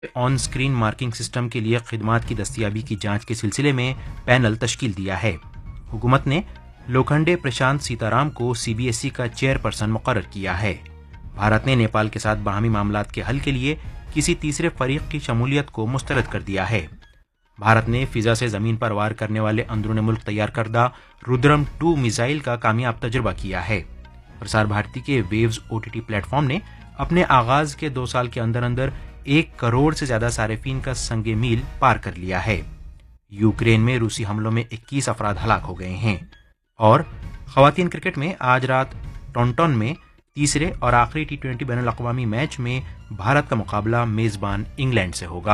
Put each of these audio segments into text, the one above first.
On screen marking system کے لیے خدمات کی دستیابی کی جانچ کے سلسلے میں پینل تشکیل دیا ہے۔ حکومت نے لوکھنڈے پرشانت سیتارام کو CBSE کا چیئرپرسن مقرر کیا ہے۔ بھارت نے نیپال کے ساتھ باہمی معاملات کے حل کے لیے کسی تیسرے فریق کی شمولیت کو مسترد کر دیا ہے۔ بھارت نے فضا سے زمین پر وار کرنے والے اندرون ملک تیار کردہ رودرم 2 میزائل کا کامیاب تجربہ کیا ہے۔ پرسار بھارتی کے ویوز OTT پلیٹ فارم نے اپنے آغاز کے 2 سال کے اندر 1 کروڑ سے زیادہ صارفین کا سنگ میل پار کر لیا ہے۔ یوکرین میں روسی حملوں میں 21 افراد ہلاک ہو گئے ہیں۔ اور خواتین کرکٹ میں آج رات ٹونٹون میں تیسرے اور آخری T20 بین الاقوامی میچ میں بھارت کا مقابلہ میزبان انگلینڈ سے ہوگا۔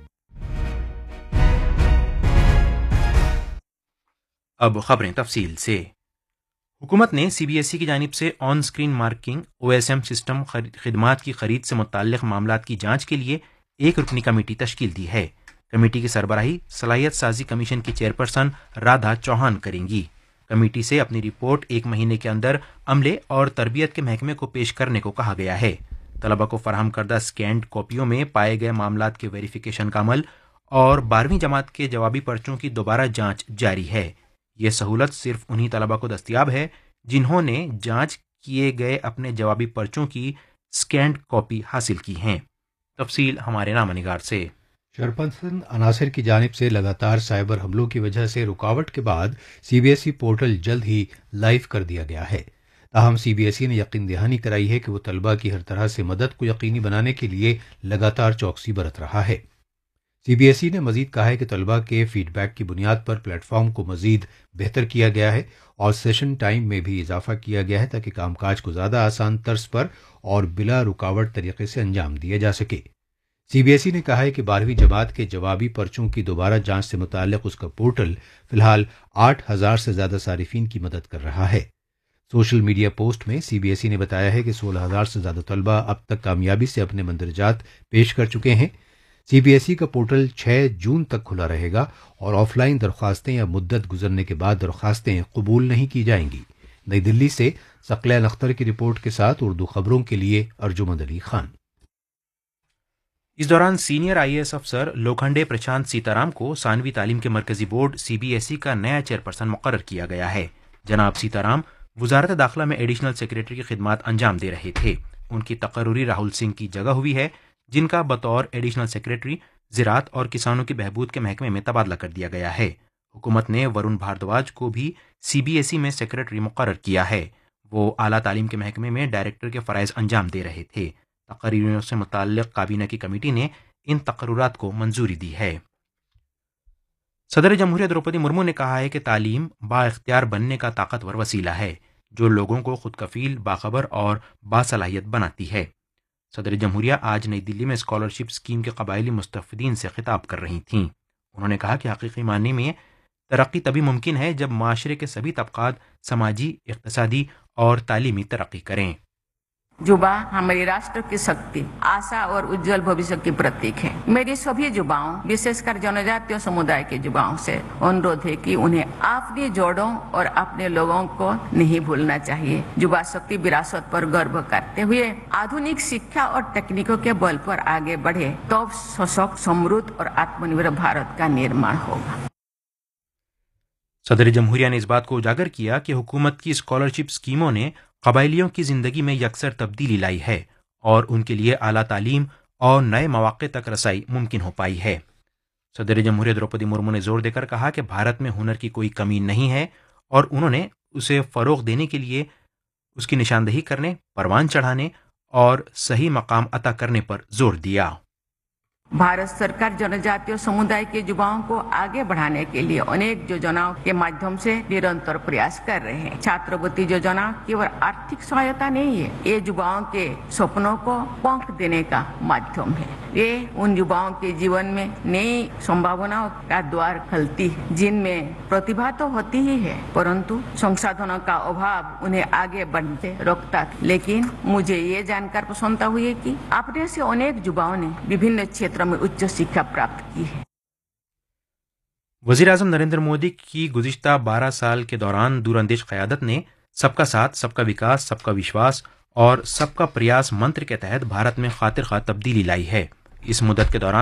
اب خبریں تفصیل سے۔ حکومت نے CBSE کی جانب سے on screen marking OSM system خدمات کی خرید سے متعلق معاملات کی جانچ کے لیے ایک رکنی کمیٹی تشکیل دی ہے۔ کمیٹی کی سربراہی صلاحیت سازی کمیشن کی چیئرپرسن رادھا چوہان کریں گی۔ کمیٹی سے اپنی رپورٹ 1 مہینے کے اندر عملے اور تربیت کے محکمے کو پیش کرنے کو کہا گیا ہے۔ طلبہ کو فراہم کردہ سکینڈ کاپیوں میں پائے گئے معاملات کے ویریفیکیشن کا عمل اور 12ویں جماعت کے جوابی پرچوں کی دوبارہ جانچ جاری ہے۔ یہ سہولت صرف انہی طلبہ کو دستیاب ہے جنہوں نے جانچ کیے گئے اپنے جوابی پرچوں کی سکینڈ کاپی حاصل کی ہیں۔ تفصیل ہمارے نامہ نگار سے۔ شرپسند عناصر کی جانب سے لگاتار سائبر حملوں کی وجہ سے رکاوٹ کے بعد CBSE پورٹل جلد ہی لائیو کر دیا گیا ہے۔ تاہم CBSE نے یقین دہانی کرائی ہے کہ وہ طلبہ کی ہر طرح سے مدد کو یقینی بنانے کے لیے لگاتار چوکسی برت رہا ہے۔ CBSE نے مزید کہا ہے کہ طلبہ کے فیڈ بیک کی بنیاد پر پلیٹ فارم کو مزید بہتر کیا گیا ہے اور سیشن ٹائم میں بھی اضافہ کیا گیا ہے تاکہ کام کاج کو زیادہ آسان طرز پر اور بلا رکاوٹ طریقے سے انجام دیا جا سکے۔ CBSE نے کہا ہے کہ 12ویں جماعت کے جوابی پرچوں کی دوبارہ جانچ سے متعلق اس کا پورٹل فی الحال 8,000 سے زیادہ صارفین کی مدد کر رہا ہے۔ سوشل میڈیا پوسٹ میں CBSE نے بتایا ہے کہ 16,000 سے زیادہ طلبہ اب تک کامیابی سے اپنے مندرجات پیش کر چکے ہیں۔ CBSE کا پورٹل 6 جون تک کھلا رہے گا اور آف لائن درخواستیں یا مدت گزرنے کے بعد درخواستیں قبول نہیں کی جائیں گی۔ نئی دلی سے ثقلین اختر کی رپورٹ کے ساتھ اردو خبروں کے لیے ارجمند علی خان۔ اس دوران سینئر IAS افسر لوکھنڈے پرشانت سیتارام کو ثانوی تعلیم کے مرکزی بورڈ CBSE کا نیا چیئرپرسن مقرر کیا گیا ہے۔ جناب سیتارام وزارت داخلہ میں ایڈیشنل سیکریٹری کی خدمات انجام دے رہے تھے۔ ان کی تقرری راہل سنگھ کی جگہ ہوئی ہے، جن کا بطور ایڈیشنل سیکریٹری زراعت اور کسانوں کی بہبود کے محکمے میں تبادلہ کر دیا گیا ہے۔ حکومت نے ورون بھاردواج کو بھی CBSE میں سیکریٹری مقرر کیا ہے۔ وہ اعلیٰ تعلیم کے محکمے میں ڈائریکٹر کے فرائض انجام دے رہے تھے۔ تقرریوں سے متعلق کابینہ کی کمیٹی نے ان تقررات کو منظوری دی ہے۔ صدر جمہوریہ دروپدی مرمو نے کہا ہے کہ تعلیم با اختیار بننے کا طاقتور وسیلہ ہے جو لوگوں کو خود کفیل، باخبر اور باصلاحیت بناتی ہے۔ صدر جمہوریہ آج نئی دلی میں اسکالرشپ اسکیم کے قبائلی مستفیدین سے خطاب کر رہی تھیں۔ انہوں نے کہا کہ حقیقی معنی میں ترقی تبھی ممکن ہے جب معاشرے کے سبھی طبقات سماجی، اقتصادی اور تعلیمی ترقی کریں۔ युवा हमारे राष्ट्र की शक्ति, आशा और उज्जवल भविष्य की प्रतीक है। मेरी सभी युवाओं, विशेषकर जनजातीय समुदाय के युवाओं से अनुरोध है कि उन्हें अपनी जड़ों और अपने लोगों को नहीं भूलना चाहिए। युवा शक्ति विरासत पर गर्व करते हुए आधुनिक शिक्षा और तकनीकों के बल पर आगे बढ़े तो सशक्त, समृद्ध और आत्मनिर्भर भारत का निर्माण होगा। صدر جمہوریہ نے اس بات کو اجاگر کیا کہ حکومت کی اسکالرشپ اسکیموں نے قبائلیوں کی زندگی میں یکسر تبدیلی لائی ہے اور ان کے لیے اعلیٰ تعلیم اور نئے مواقع تک رسائی ممکن ہو پائی ہے۔ صدر جمہوریہ دروپدی مرمو نے زور دے کر کہا کہ بھارت میں ہنر کی کوئی کمی نہیں ہے اور انہوں نے اسے فروغ دینے کے لیے اس کی نشاندہی کرنے، پروان چڑھانے اور صحیح مقام عطا کرنے پر زور دیا۔ भारत सरकार जनजातीय समुदाय के युवाओं को आगे बढ़ाने के लिए अनेक योजनाओं के माध्यम से निरंतर प्रयास कर रहे हैं। छात्रवृत्ति योजना केवल आर्थिक सहायता नहीं है, ये युवाओं के सपनों को पंख देने का माध्यम है। ये उन युवाओं के जीवन में नई संभावनाओं का द्वार खोलती है जिनमें प्रतिभा तो होती ही है परंतु संसाधनों का अभाव उन्हें आगे बढ़ते रोकता था। लेकिन मुझे ये जानकर प्रसन्नता हुई है कि अपने से अनेक युवाओं ने विभिन्न क्षेत्रों में उच्च शिक्षा प्राप्त की है। وزیر اعظم نریندر مودی کی گزشتہ 12 سال کے دوران دور اندیش قیادت نے سب کا ساتھ، سب کا وکاس، سب کا وشواس اور سب کا پریاس منتر کے تحت بھارت میں خاطر خواہ تبدیلی لائی ہے۔ इस मुद्दत के दौरान